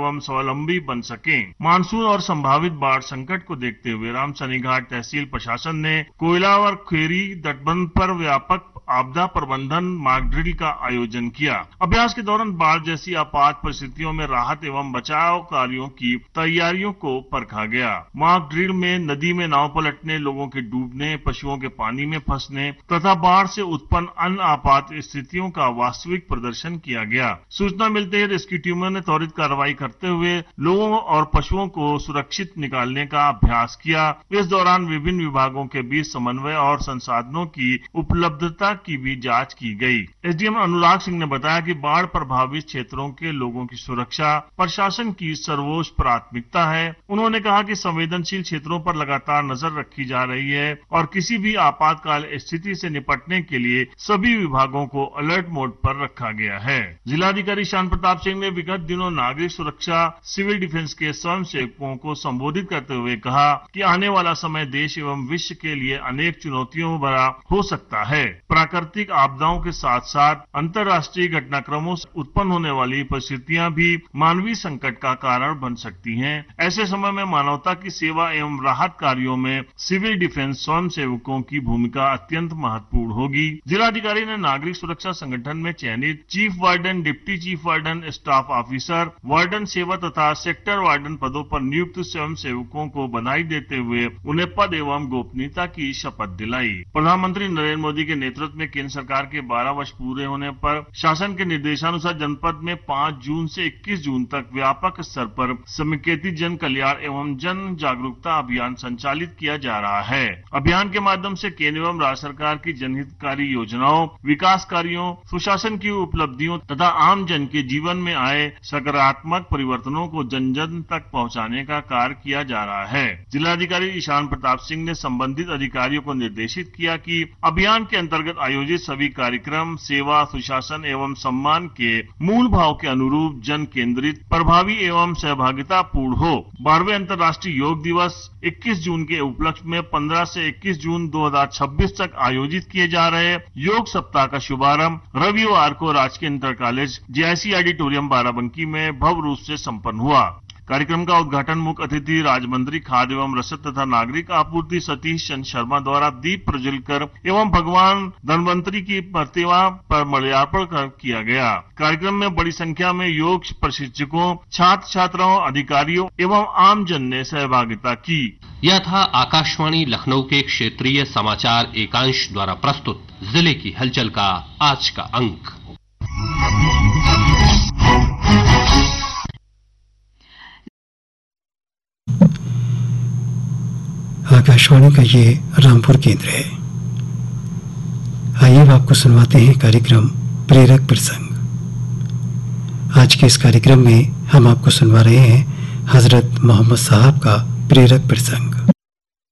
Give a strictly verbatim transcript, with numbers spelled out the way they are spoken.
एवं स्वावलंबी बन सके। मानसून और संभावित बाढ़ संकट को देखते हुए रामसनीघाट तहसील प्रशासन ने कोयला और खेरी तटबंध पर व्यापक आपदा प्रबंधन मॉक ड्रिल का आयोजन किया। अभ्यास के दौरान बाढ़ जैसी आपात परिस्थितियों में राहत एवं बचाव कार्यों की तैयारियों को परखा गया। मॉक ड्रिल में नदी में नाव पलटने, लोगों के डूबने, पशुओं के पानी में फंसने तथा बाढ़ से उत्पन्न अन्य आपात स्थितियों का वास्तविक प्रदर्शन किया गया। सूचना मिलते ही रेस्क्यू टीमों ने त्वरित कार्रवाई करते हुए लोगों और पशुओं को सुरक्षित निकालने का अभ्यास किया। इस दौरान विभिन्न विभागों के बीच समन्वय और संसाधनों की उपलब्धता की भी जांच की गई। एसडीएम अनुराग सिंह ने बताया कि बाढ़ प्रभावित क्षेत्रों के लोगों की सुरक्षा प्रशासन की सर्वोच्च प्राथमिकता है। उन्होंने कहा कि संवेदनशील क्षेत्रों पर लगातार नजर रखी जा रही है और किसी भी आपातकाल स्थिति से निपटने के लिए सभी विभागों को अलर्ट मोड पर रखा गया है। जिलाधिकारी शान प्रताप सिंह ने विगत दिनों नागरिक सुरक्षा सिविल डिफेंस के स्वयंसेवकों को संबोधित करते हुए कहा कि आने वाला समय देश एवं विश्व के लिए अनेक चुनौतियों भरा हो सकता है। प्राकृतिक आपदाओं के साथ साथ अंतर्राष्ट्रीय घटनाक्रमों से उत्पन्न होने वाली परिस्थितियां भी मानवीय संकट का कारण बन सकती हैं। ऐसे समय में मानवता की सेवा एवं राहत कार्यों में सिविल डिफेंस स्वयंसेवकों की भूमिका अत्यंत महत्वपूर्ण होगी। जिलाधिकारी ने नागरिक सुरक्षा संगठन में चयनित chief warden, deputy chief warden, staff officer, warden सेवा तथा सेक्टर वार्डन पदों पर नियुक्त स्वयंसेवकों को बधाई देते हुए उन्हें पद एवं गोपनीयता की शपथ दिलाई। प्रधानमंत्री नरेंद्र मोदी के नेतृत्व में केंद्र सरकार के बारह वर्ष पूरे होने पर शासन के निर्देशानुसार जनपद में पाँच जून से इक्कीस जून तक व्यापक स्तर पर समेकित जन कल्याण एवं जन जागरूकता अभियान संचालित किया जा रहा है। अभियान के माध्यम से केंद्र एवं राज्य सरकार की जनहितकारी योजनाओं, विकास कार्यों, सुशासन की उपलब्धियों तथा आम जन के जीवन में आए सकारात्मक परिवर्तनों को जन जन तक पहुंचाने का कार्य किया जा रहा है। जिलाधिकारी ईशान प्रताप सिंह ने संबंधित अधिकारियों को निर्देशित किया कि अभियान के अंतर्गत आयोजित सभी कार्यक्रम सेवा, सुशासन एवं सम्मान के मूल भाव के अनुरूप जन केंद्रित, प्रभावी एवं सहभागिता पूर्ण हो। बारहवें अंतर्राष्ट्रीय योग दिवस इक्कीस जून के उपलक्ष्य में पंद्रह से इक्कीस जून दो हजार छब्बीस तक आयोजित किए जा रहे योग सप्ताह का शुभारंभ रविवार को राजकीय inter college JIC auditorium Barabanki में भव्य रूप से संपन्न हुआ। कार्यक्रम का उद्घाटन मुख्य अतिथि राज्य मंत्री खाद्य एवं रसद तथा नागरिक आपूर्ति सतीश चंद्र शर्मा द्वारा दीप प्रज्वलित कर एवं भगवान धन्वंतरी की प्रतिमा पर माल्यार्पण कर किया गया। कार्यक्रम में बड़ी संख्या में योग प्रशिक्षकों, छात्र छात्राओं, अधिकारियों एवं आम जन ने सहभागिता की। यह था आकाशवाणी लखनऊ के क्षेत्रीय समाचार एकांश द्वारा प्रस्तुत जिले की हलचल का आज का अंक। आकाशवाणी का ये रामपुर केंद्र है। आइए आपको सुनवाते हैं कार्यक्रम प्रेरक प्रसंग। आज के इस कार्यक्रम में हम आपको सुनवा रहे हैं हजरत मोहम्मद साहब का प्रेरक प्रसंग।